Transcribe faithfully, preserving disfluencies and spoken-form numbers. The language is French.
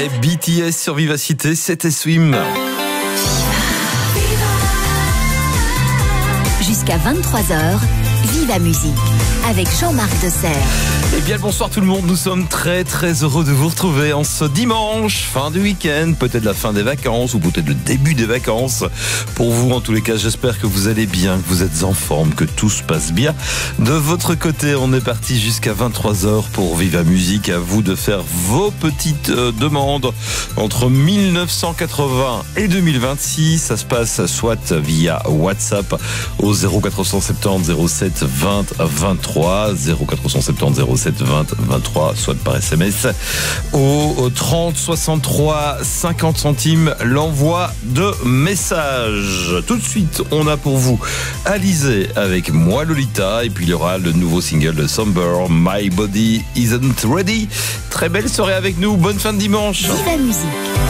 B T S sur Vivacité, c'était Swim. Jusqu'à vingt-trois heures, Viva Musique avec Jean-Marc Deserre. Eh bien, bonsoir tout le monde, nous sommes très très heureux de vous retrouver en ce dimanche, fin du week-end, peut-être la fin des vacances ou peut-être le début des vacances. Pour vous, en tous les cas, j'espère que vous allez bien, que vous êtes en forme, que tout se passe bien. De votre côté, on est parti jusqu'à vingt-trois heures pour Viva Musique. À vous de faire vos petites euh, demandes entre mille neuf cent quatre-vingts et deux mille vingt-six. Ça se passe soit via WhatsApp au zéro quatre cent soixante-dix zéro sept vingt vingt-trois, zéro quatre cent soixante-dix zéro sept vingt vingt-trois, soit par S M S au trente soixante-trois cinquante centimes l'envoi de messages. Tout de suite, on a pour vous Alizé avec Moi Lolita, et puis il y aura le nouveau single de Somber, My Body Isn't Ready. Très belle soirée avec nous, bonne fin de dimanche. Viva Musique.